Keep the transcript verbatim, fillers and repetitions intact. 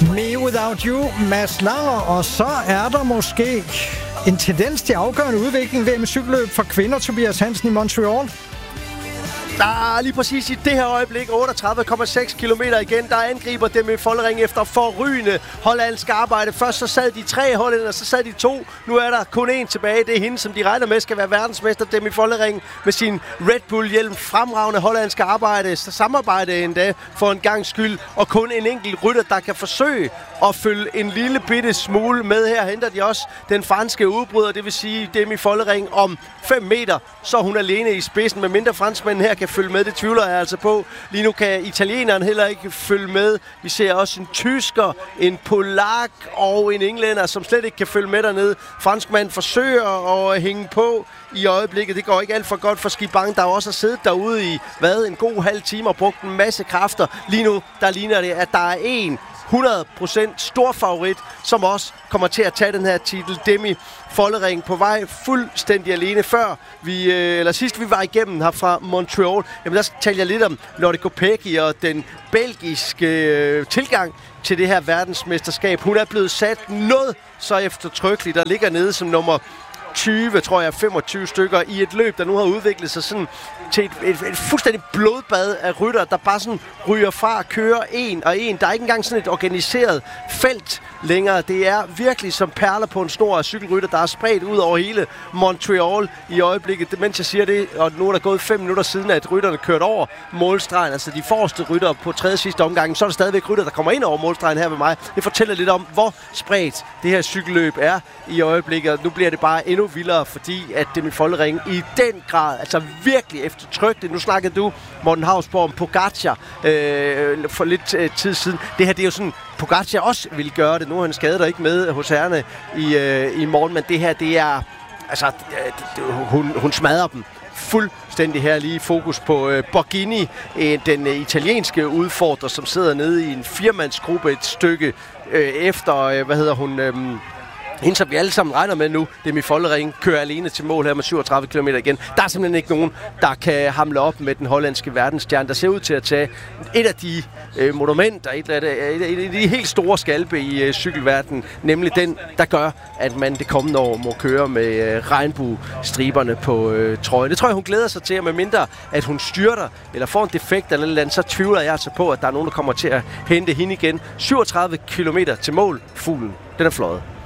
Me Without You, Mads Langer, og så er der måske en tendens til afgørende udvikling ved med cykelløb for kvinder, Tobias Hansen i Montreal. Der er lige præcis i det her øjeblik otteogtredive komma seks kilometer igen. Der angriber Demi Vollering efter forrygende hollandsk arbejde. Først så sad de tre hollændere, så sad de to. Nu er der kun én tilbage. Det er hende, som de regner med skal være verdensmester. Demi Vollering med sin Red Bull-hjelm. Fremragende hollandsk arbejde. Så samarbejde endda for en gang skyld. Og kun en enkelt rytter, der kan forsøge at følge en lille bitte smule med. Her henter de også den franske udbryder. Det vil sige Demi Vollering om fem meter. Så er hun alene i spidsen. Med mindre franskmænden her kan følge med. Det tvivler jeg altså på. Lige nu kan italieneren heller ikke følge med. Vi ser også en tysker, en polak og en englænder, som slet ikke kan følge med dernede. Franskmanden forsøger at hænge på i øjeblikket. Det går ikke alt for godt for Skibang, der også har siddet derude i hvad, en god halv time og brugt en masse kræfter. Lige nu, der ligner det, at der er en hundrede procent stor favorit, som også kommer til at tage den her titel. Demi Vollering på vej fuldstændig alene før vi, eller sidst vi var igennem her fra Montreal. Jamen der taler jeg lidt om Lotte Kopecky og den belgiske øh, tilgang til det her verdensmesterskab. Hun er blevet sat noget så eftertrykkeligt, der ligger nede som nummer tyve, tror jeg, femogtyve stykker i et løb, der nu har udviklet sig sådan til et, et, et fuldstændig blodbad af rytter, der bare sådan ryger fra at køre en og en. Der er ikke engang sådan et organiseret felt længere. Det er virkelig som perler på en snor af cykelrytter, der er spredt ud over hele Montreal i øjeblikket. Mens jeg siger det, og nu er der gået fem minutter siden, at rytterne kørte over målstregen, altså de forreste rytter på tredje sidste omgang, så er der stadigvæk rytter, der kommer ind over målstregen her ved mig. Det fortæller lidt om, hvor spredt det her cykelløb er i øjeblikket. Nu bliver det bare endnu vildere, fordi at Demi Vollering i den grad, altså virkelig eftertrykket. Nu snakkede du, Morten Hausborg, om Pogacar øh, for lidt øh, tid siden. Det her, det er jo sådan, Pogacar også ville gøre det. Nu er han skadet og ikke med hos herrene i, øh, i morgen, men det her, det er, altså, det, det, hun, hun smadrer dem fuldstændig her. Lige fokus på øh, Borghini, øh, den øh, italienske udfordrer, som sidder nede i en firmandsgruppe et stykke øh, efter, øh, hvad hedder hun... Øh, Hende, som vi alle sammen regner med nu, Demi Vollering, kører alene til mål her med syvogtredive kilometer igen. Der er simpelthen ikke nogen, der kan hamle op med den hollandske verdensstjerne, der ser ud til at tage et af de øh, monumenter, et af, de, et af de helt store skalpe i øh, cykelverdenen, nemlig den, der gør, at man det kommende år må køre med øh, regnbuestriberne på øh, trøjen. Det tror jeg, hun glæder sig til, og med mindre, at hun styrter eller får en defekt eller noget andet, så tvivler jeg altså på, at der er nogen, der kommer til at hente hende igen. syvogtredive kilometer til mål. Fuglen, den er fløjet.